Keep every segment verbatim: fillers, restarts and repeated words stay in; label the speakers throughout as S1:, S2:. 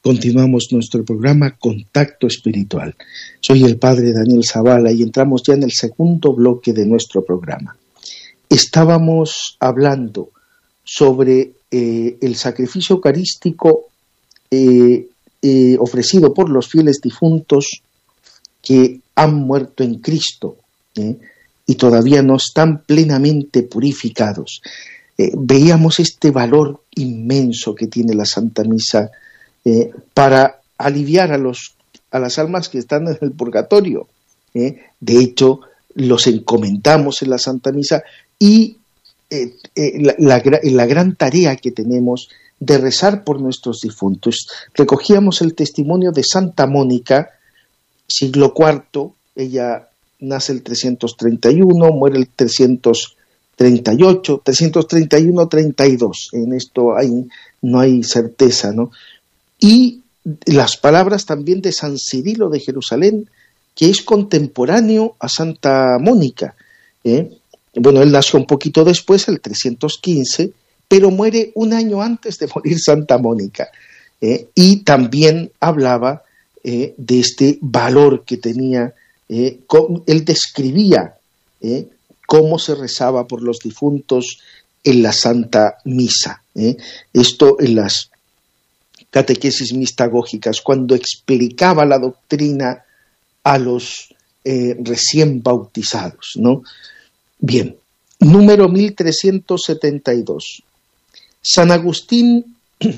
S1: Continuamos nuestro programa Contacto Espiritual. Soy el padre Daniel Zavala y entramos ya en el segundo bloque de nuestro programa. Estábamos hablando sobre eh, el sacrificio eucarístico eh, eh, ofrecido por los fieles difuntos que han muerto en Cristo eh, y todavía no están plenamente purificados. Eh, veíamos este valor inmenso que tiene la Santa Misa Eh, para aliviar a, los, a las almas que están en el purgatorio. Eh. De hecho, los encomendamos en la Santa Misa y eh, eh, la, la, la gran tarea que tenemos de rezar por nuestros difuntos. Recogíamos el testimonio de Santa Mónica, siglo cuarto, ella nace el trescientos treinta y uno, muere el trescientos treinta y ocho, trescientos treinta y uno treinta y dos, en esto hay, no hay certeza, ¿no? Y las palabras también de San Cirilo de Jerusalén, que es contemporáneo a Santa Mónica. ¿eh? Bueno, él nació un poquito después, el trescientos quince, pero muere un año antes de morir Santa Mónica. ¿eh? Y también hablaba eh, de este valor que tenía. Eh, con, él describía eh, cómo se rezaba por los difuntos en la Santa Misa. ¿eh? Esto en las catequesis mistagógicas, cuando explicaba la doctrina a los eh, recién bautizados, ¿no? Bien, número mil trescientos setenta y dos. San Agustín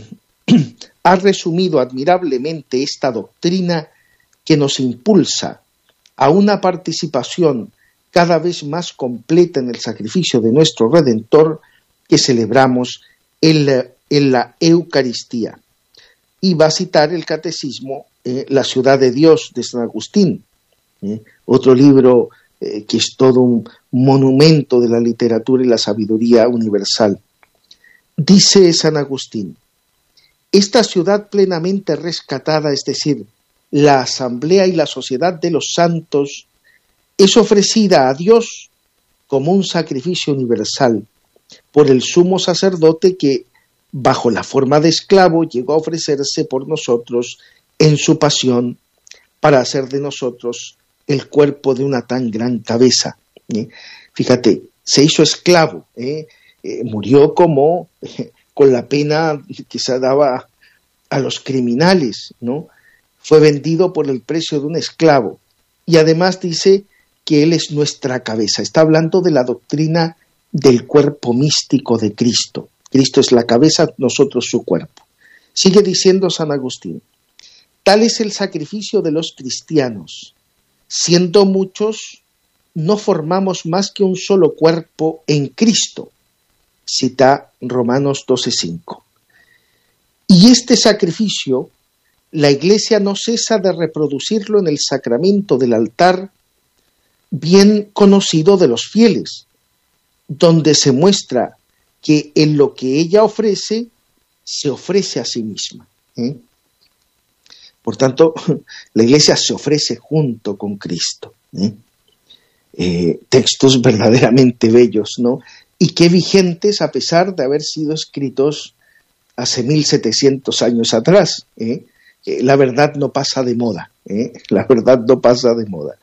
S1: ha resumido admirablemente esta doctrina que nos impulsa a una participación cada vez más completa en el sacrificio de nuestro Redentor que celebramos en la, en la Eucaristía. Y va a citar el Catecismo, eh, La ciudad de Dios, de San Agustín, eh, otro libro eh, que es todo un monumento de la literatura y la sabiduría universal. Dice San Agustín: esta ciudad plenamente rescatada, es decir, la asamblea y la sociedad de los santos, es ofrecida a Dios como un sacrificio universal por el sumo sacerdote que, bajo la forma de esclavo, llegó a ofrecerse por nosotros en su pasión para hacer de nosotros el cuerpo de una tan gran cabeza. ¿eh? Fíjate, se hizo esclavo, ¿eh? Eh, murió como eh, con la pena que se daba a los criminales, ¿no? Fue vendido por el precio de un esclavo y además dice que él es nuestra cabeza. Está hablando de la doctrina del cuerpo místico de Cristo. Cristo es la cabeza, nosotros su cuerpo. Sigue diciendo San Agustín: tal es el sacrificio de los cristianos. Siendo muchos, no formamos más que un solo cuerpo en Cristo. Cita Romanos doce cinco. Y este sacrificio, la Iglesia no cesa de reproducirlo en el sacramento del altar, bien conocido de los fieles, donde se muestra que en lo que ella ofrece, se ofrece a sí misma. ¿eh? Por tanto, la Iglesia se ofrece junto con Cristo. ¿eh? Eh, textos verdaderamente bellos, ¿no? Y qué vigentes a pesar de haber sido escritos hace mil setecientos años atrás. ¿eh? Eh, la verdad no pasa de moda. ¿eh? La verdad no pasa de moda.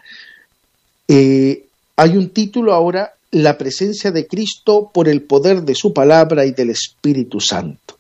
S1: Eh, hay un título ahora: la presencia de Cristo por el poder de su palabra y del Espíritu Santo.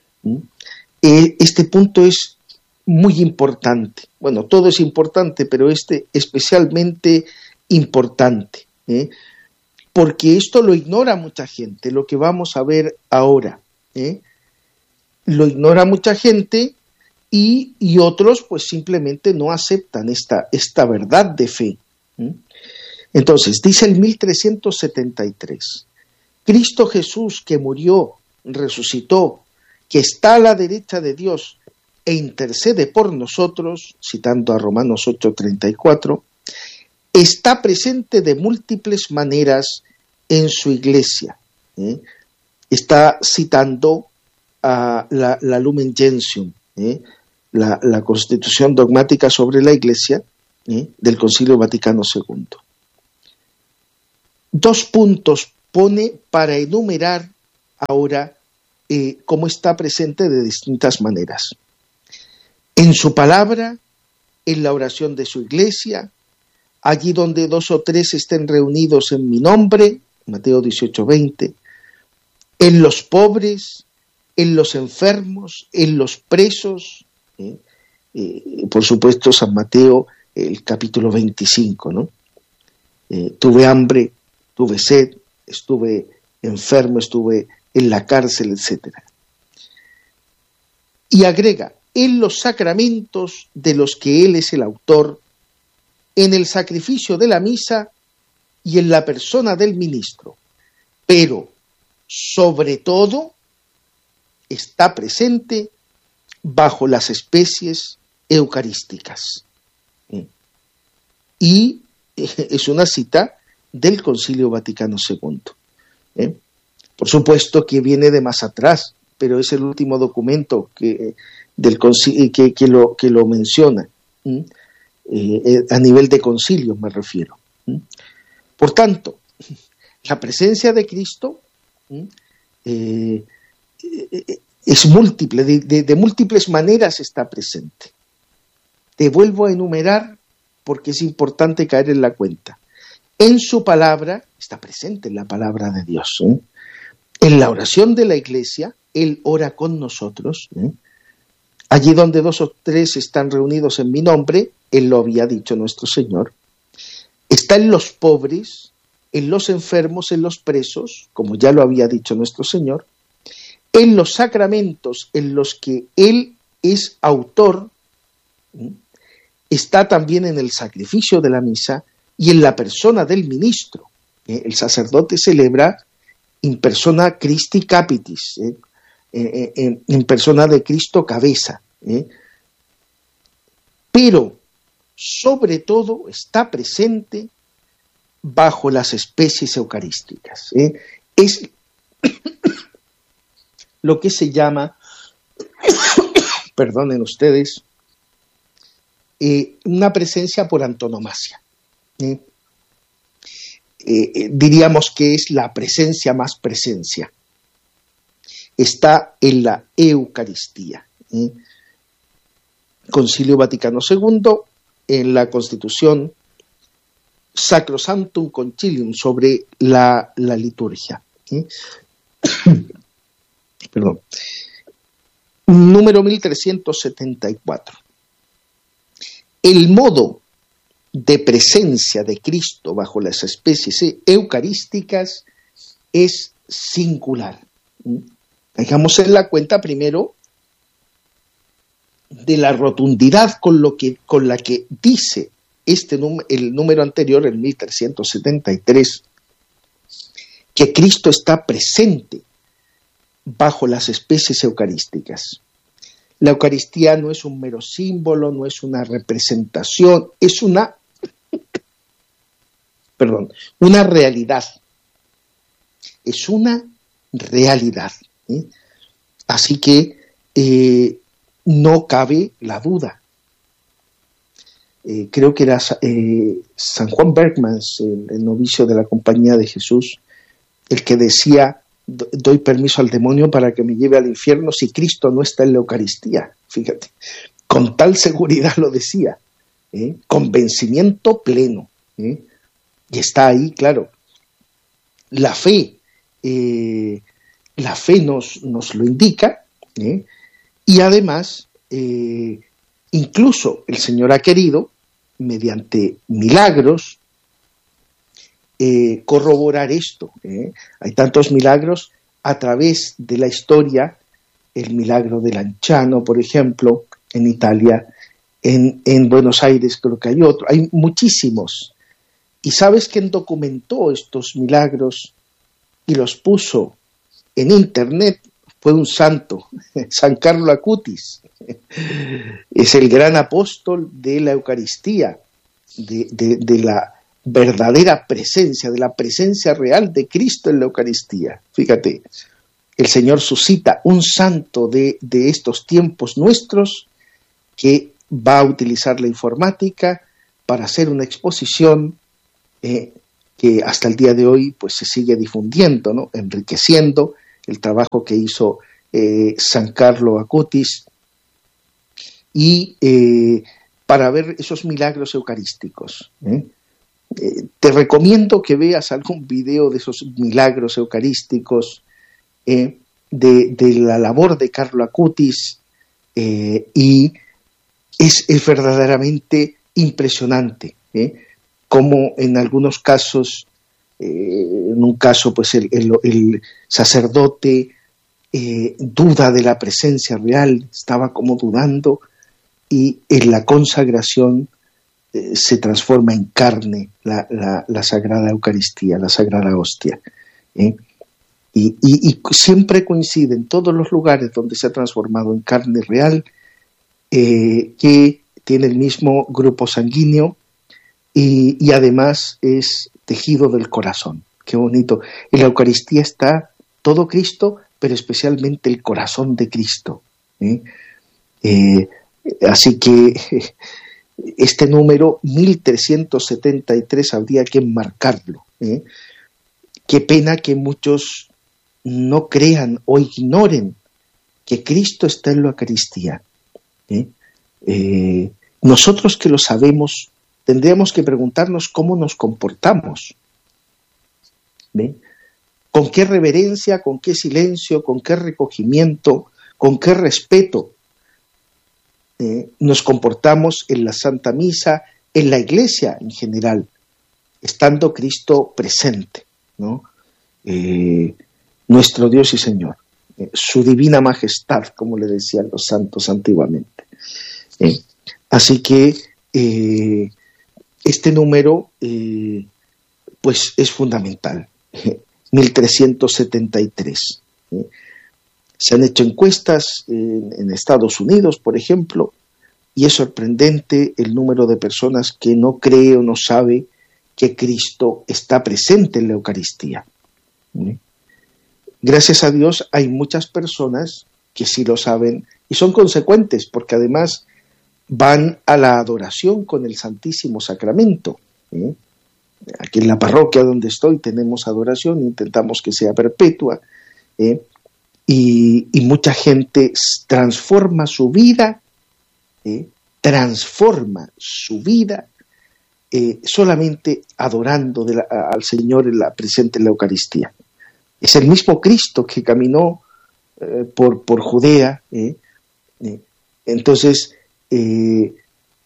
S1: Este punto es muy importante. Bueno, todo es importante, pero este especialmente importante, ¿eh? porque esto lo ignora mucha gente, lo que vamos a ver ahora. ¿eh? Lo ignora mucha gente y, y otros pues simplemente no aceptan esta, esta verdad de fe. ¿eh? Entonces, dice el mil trescientos setenta y tres, Cristo Jesús, que murió, resucitó, que está a la derecha de Dios e intercede por nosotros, citando a Romanos ocho treinta y cuatro, está presente de múltiples maneras en su Iglesia. ¿eh? Está citando a la, la Lumen Gentium, ¿eh? la, la Constitución dogmática sobre la Iglesia ¿eh? del Concilio Vaticano segundo. Dos puntos pone para enumerar ahora eh, cómo está presente de distintas maneras. en su palabra, en la oración de su iglesia, allí donde dos o tres estén reunidos en mi nombre, Mateo dieciocho veinte, en los pobres, en los enfermos, en los presos, ¿eh? Eh, por supuesto San Mateo, el capítulo veinticinco, ¿no? Eh, tuve hambre, tuve sed, estuve enfermo, estuve en la cárcel, etcétera. Y agrega, en los sacramentos de los que Él es el autor, en el sacrificio de la misa y en la persona del ministro, pero sobre todo está presente bajo las especies eucarísticas. Y es una cita del Concilio Vaticano segundo. ¿Eh? Por supuesto que viene de más atrás, pero es el último documento que, del concilio, que, que, lo, que lo menciona. ¿Mm? Eh, a nivel de concilio me refiero. ¿Mm? Por tanto, la presencia de Cristo ¿Mm? eh, eh, es múltiple, de, de, de múltiples maneras está presente. Te vuelvo a enumerar porque es importante caer en la cuenta. En su palabra, está presente en la palabra de Dios. ¿eh? En la oración de la iglesia, Él ora con nosotros. ¿eh? Allí donde dos o tres están reunidos en mi nombre, Él lo había dicho nuestro Señor. Está en los pobres, en los enfermos, en los presos, como ya lo había dicho nuestro Señor. En los sacramentos en los que Él es autor, ¿eh? Está también en el sacrificio de la misa y en la persona del ministro. ¿eh? El sacerdote celebra in persona Christi capitis, ¿eh? eh, eh, en persona de Cristo cabeza. ¿eh? Pero, sobre todo, está presente bajo las especies eucarísticas. ¿eh? Es lo que se llama, perdonen ustedes, Eh, una presencia por antonomasia. ¿eh? Eh, diríamos que es la presencia más presencia. Está en la Eucaristía. ¿eh? Concilio Vaticano segundo, en la Constitución Sacrosanctum Concilium sobre la, la liturgia. ¿eh? Perdón. Número mil trescientos setenta y cuatro. El modo de presencia de Cristo bajo las especies eucarísticas es singular. Hagamos en la cuenta primero de la rotundidad con, lo que, con la que dice este el número anterior, el mil trescientos setenta y tres, que Cristo está presente bajo las especies eucarísticas. La Eucaristía no es un mero símbolo, no es una representación, es una, perdón, una realidad. Es una realidad. ¿eh? Así que eh, no cabe la duda. Eh, creo que era eh, San Juan Bergmans, el, el novicio de la Compañía de Jesús, el que decía: doy permiso al demonio para que me lleve al infierno si Cristo no está en la Eucaristía. Fíjate, con tal seguridad lo decía, ¿eh? Convencimiento pleno. ¿eh? Y está ahí, claro. La fe, eh, la fe nos, nos lo indica, ¿eh? y además, eh, incluso el Señor ha querido, mediante milagros, Eh, corroborar esto. ¿eh? Hay tantos milagros a través de la historia, el milagro de Lanciano, por ejemplo, en Italia, en, en Buenos Aires creo que hay otro, hay muchísimos. ¿Y sabes quién documentó estos milagros y los puso en internet? Fue un santo, San Carlo Acutis. Es el gran apóstol de la Eucaristía, de, de, de la verdadera presencia, de la presencia real de Cristo en la Eucaristía. Fíjate, el Señor suscita un santo de, de estos tiempos nuestros que va a utilizar la informática para hacer una exposición eh, que hasta el día de hoy pues se sigue difundiendo, ¿no? Enriqueciendo el trabajo que hizo eh, San Carlo Acutis y eh, para ver esos milagros eucarísticos. ¿eh? Eh, te recomiendo que veas algún video de esos milagros eucarísticos, eh, de, de la labor de Carlo Acutis, eh, y es, es verdaderamente impresionante, ¿eh? Como en algunos casos, eh, en un caso pues el, el, el sacerdote eh, duda de la presencia real, estaba como dudando, y en la consagración eh, se transforma en carne la, la, la Sagrada Eucaristía, la Sagrada Hostia. ¿eh? Y, y, y siempre coincide en todos los lugares donde se ha transformado en carne real, eh, que tiene el mismo grupo sanguíneo y, y además es tejido del corazón. Qué bonito. En la Eucaristía está todo Cristo, pero especialmente el corazón de Cristo. ¿eh? Eh, así que este número mil trescientos setenta y tres habría que enmarcarlo. ¿eh? Qué pena que muchos no crean o ignoren que Cristo está en la Eucaristía. ¿eh? Eh, nosotros que lo sabemos, tendríamos que preguntarnos cómo nos comportamos. ¿Ve? ¿Con qué reverencia, con qué silencio, con qué recogimiento, con qué respeto eh, nos comportamos en la Santa Misa, en la Iglesia en general, estando Cristo presente, ¿no? Eh, nuestro Dios y Señor, eh, su divina majestad, como le decían los santos antiguamente. Eh, así que eh, este número eh, pues es fundamental, eh, mil trescientos setenta y tres. Eh. Se han hecho encuestas en, en Estados Unidos, por ejemplo, y es sorprendente el número de personas que no cree o no sabe que Cristo está presente en la Eucaristía. ¿eh? Gracias a Dios hay muchas personas que sí lo saben y son consecuentes, porque además van a la adoración con el Santísimo Sacramento. ¿eh? Aquí en la parroquia donde estoy tenemos adoración, intentamos que sea perpetua, ¿eh? y, y mucha gente transforma su vida, ¿eh? transforma su vida eh, solamente adorando de la, al Señor en la, presente en la Eucaristía. Es el mismo Cristo que caminó eh, por, por Judea. ¿eh? Eh, entonces, eh,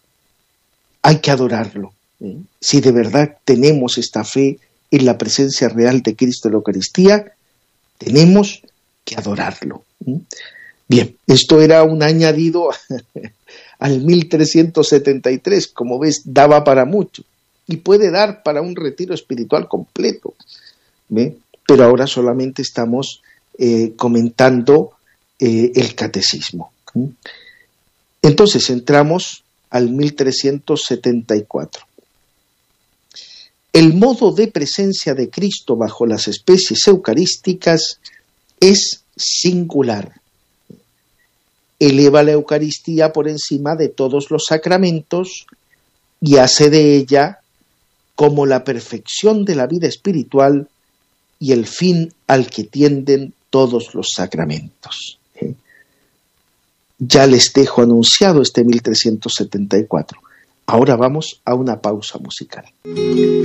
S1: hay que adorarlo. ¿eh? Si de verdad tenemos esta fe en la presencia real de Cristo en la Eucaristía, tenemos que adorarlo. ¿eh? Bien, esto era un añadido al mil trescientos setenta y tres, como ves, daba para mucho y puede dar para un retiro espiritual completo. ¿eh? Pero ahora solamente estamos eh, comentando eh, el catecismo. ¿eh? Entonces entramos al mil trescientos setenta y cuatro. El modo de presencia de Cristo bajo las especies eucarísticas es singular. Eleva la Eucaristía por encima de todos los sacramentos y hace de ella como la perfección de la vida espiritual y el fin al que tienden todos los sacramentos. ¿Eh? Ya les dejo anunciado este mil trescientos setenta y cuatro. Ahora vamos a una pausa musical.